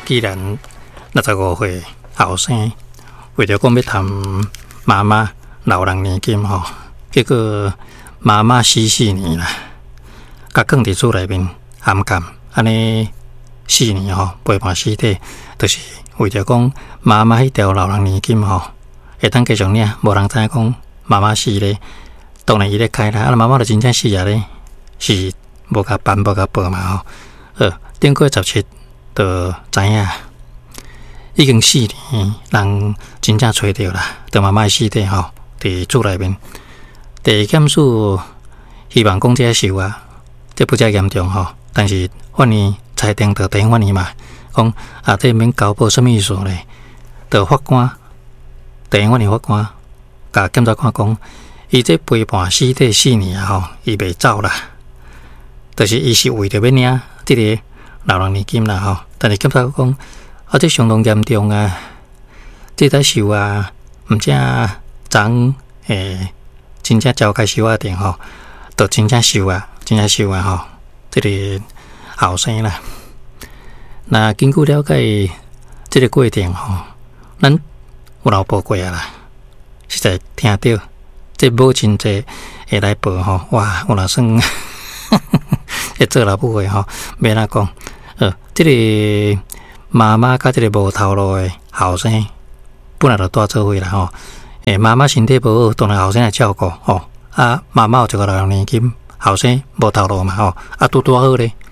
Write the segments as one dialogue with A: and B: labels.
A: 既然65岁后生，为着讲要谈妈妈老人年金吼，结果妈妈死4年啦，甲放伫厝内面含甘，安尼4年吼陪伴尸体，就是为着讲妈妈迄条老人年金吼，会当继续领，无人知影讲妈妈死咧。当然伊咧开啦，妈妈就真正死啊咧，是无甲办无甲报嘛吼。顶过17就知影，已经4年，人真正找着啦，就妈妈尸体吼，伫厝内面。第二件事，希望讲这事啊，这不遮严重吼，但是法院裁定就等法院嘛，讲这免交保什么意思咧？就法官，地方法院法官，甲检察官讲，伊这陪伴尸体4年吼，伊袂走啦，就是伊是为着要领这个老人年金啦吼。但是检察官讲，这相当严重啊，这在受啊，毋只昨真正召开收啊庭吼，就真正受啊吼，这个后生啦。那根据了解，这个过程吼，咱有老报过啊啦，实在听到这母亲这会来报吼，哇，有若算会做老母的吼，要哪讲？这个妈妈甲这个无头路的后生，本来就带做伙啦吼。妈妈身体无好，当然后生来照顾吼。妈妈有一个老人年金，后生无头路嘛吼。拄拄好咧。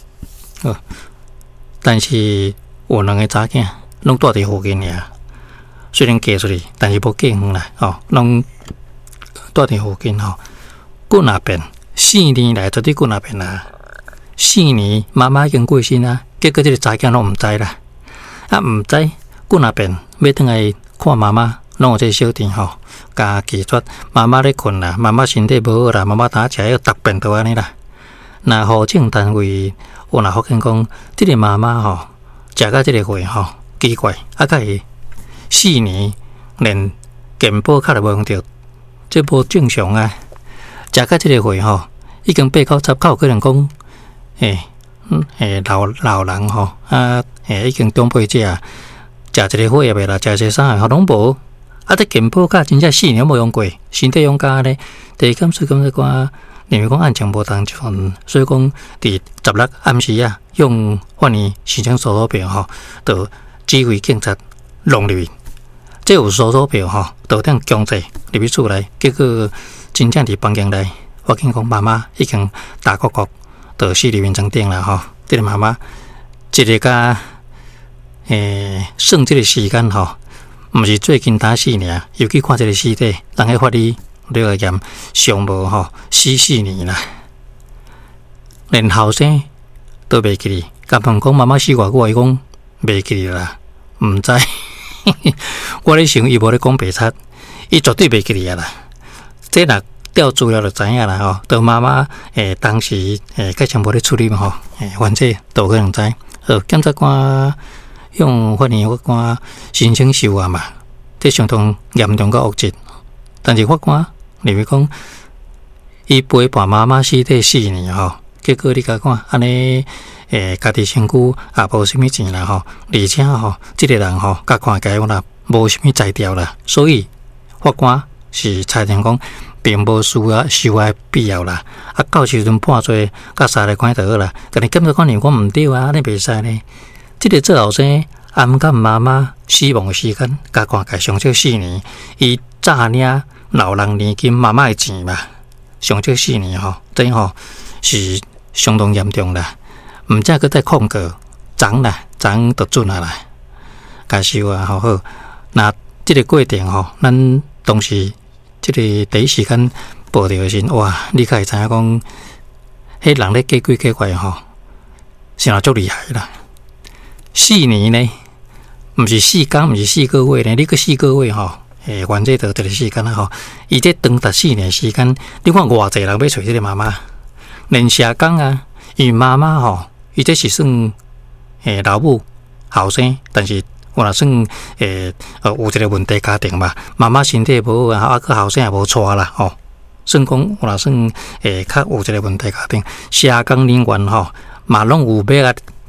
A: 但是有2个查囝，拢住伫附近尔。虽然嫁出去，但是无嫁远啦吼，拢住伫附近吼。过那边4年来，绝对过那边啦。4年，妈妈已经过身啊，结果这个查囝拢毋知啦。毋知过那边要倒来看妈妈。拢有这小弟吼，加拒绝妈妈咧困啦，妈妈身体无好啦，妈妈打起来要突变到安尼啦。那户政单位有若发现讲，这个妈妈吼，食到这个岁吼，奇怪，甲伊4年连健保卡都无用着，这无正常啊！食到这个岁吼，已经8、9、10口，可能讲，老人吼，已经长辈者啊，食一个火也袂啦，食一个啥吼拢无。这健保卡真正4年无用过，身体用假咧。第二检察官认为讲案情无同一份，所以讲伫16暗时啊，用法院申请搜索票吼，就指挥警察弄入去。这有搜索票吼，就当强制入去厝内。结果真正伫房间内，发现讲妈妈已经大国国就死入眠床顶啦吼。这个妈妈一个甲算这个时间吼。毋是最近打4年，尤其看这个尸体，人喺法律了解验上无吼死4年啦，连后生都袂记哩。甲问讲妈妈死偌久，伊讲袂记哩啦，毋知。我咧想伊无咧讲白贼，伊绝对袂记哩啊啦。这若调资料就知影啦吼。到妈妈当时计程无咧处理嘛吼，反正都可能知。检察官。用法院法官申请收押嘛，这相当严重个恶质。但是法官认为讲，伊陪伴妈妈尸体4年吼，结果你甲看安尼，家己身躯也无啥物钱啦吼，而且吼，这个人吼，甲看起来啦，无啥物才调啦，所以法官是裁定讲，并无需要收押必要啦。到时阵判罪，甲杀来看就好啦。但是检察官认为讲毋对啊，安尼袂使呢。这个做后生暗甲妈妈死亡的时间，加看起上少4年，伊诈领老人年金妈妈的钱嘛，上少4年吼，这吼是相当严重啦。毋则搁再控告，昨就准啊啦，加收啊好好。那这个过程吼，咱当时这个第一时间报道的时，哇，你可会知影讲，迄人咧假鬼假怪吼，是若足厉害啦。4年呢，毋是4天，毋是4个月呢，你个4个月吼，原则就一个时间啦吼。伊这长达4年时间，你看偌济人要找这个妈妈，连社工啊，因为妈妈吼，伊这是算老母后生，但是我若算有一个问题家庭嘛，妈妈身体无好啊，个后生也无娶啦吼。算讲我若算较有一个问题家庭，社工人员吼嘛拢有要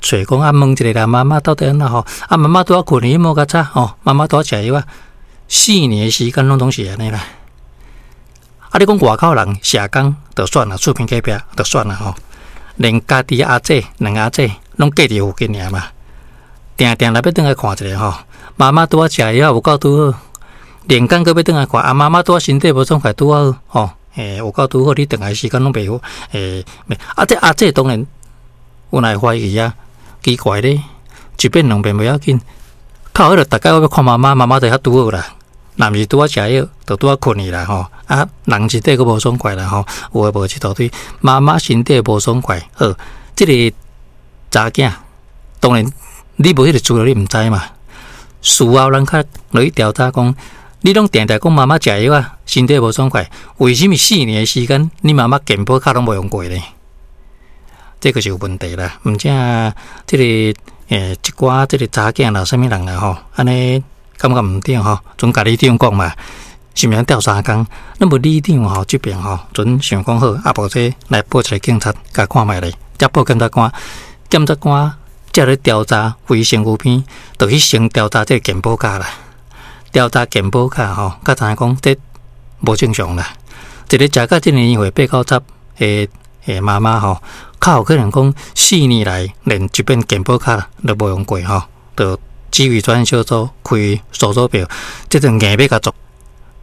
A: 找讲啊，问一个啦，妈妈到底安怎吼？啊，妈妈拄啊困去莫较早吼，妈妈拄啊食药啊，4年的时间拢是安尼啦。啊，你讲外口人下工就算啦，厝边隔壁就算啦吼，连家己阿姐、两个阿姐拢隔伫附近尔嘛，定定来要转来看一下吼。妈妈拄啊食药有够拄好，连工搁要转来看，啊妈妈拄啊身体无爽快拄好吼，有够拄好，你转来时间拢袂好，啊这阿姐当然有来怀疑啊，奇怪咧，一遍两遍袂要紧，靠迄个大概我要看妈妈，妈妈就遐拄好啦。若毋是拄啊食药，就拄啊困去啦吼。啊，人身体佫无爽快啦吼，有诶无一大堆。妈妈身体无爽快，好，即个查囝，当然你无迄个资料，你毋知嘛。事后人较落去调查讲，你拢定定讲妈妈食药啊，身体无爽快，为什么4年诶时间，你妈妈健保卡拢无用过呢？这个是有问题啦。毋正即个一寡即个查囝啦，啥物人啦吼，安尼。感觉毋对吼，准甲李长讲嘛，是毋是调查工？那么李长吼这边吼，准想讲好，啊，无这来报一个警察，甲看卖咧，再报检察官，检察官才咧调查非身负片，就去先调查这健保卡啦。调查健保卡吼，甲知影讲这无正常啦。一个食到这年岁8、9十诶妈妈吼，较有可能讲4年来连一遍健保卡都无用过吼，就。机会转小组开手续表，即阵硬要甲做，